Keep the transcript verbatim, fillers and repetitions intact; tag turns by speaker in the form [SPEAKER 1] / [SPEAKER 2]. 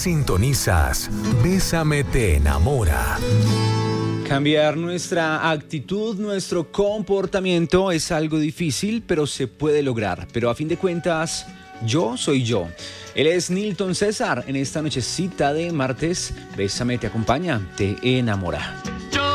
[SPEAKER 1] Sintonizas Bésame te enamora.
[SPEAKER 2] Cambiar nuestra actitud, nuestro comportamiento es algo difícil, pero se puede lograr. Pero a fin de cuentas, yo soy yo. Él es Nilton César. En esta nochecita de martes, Bésame te acompaña, te enamora.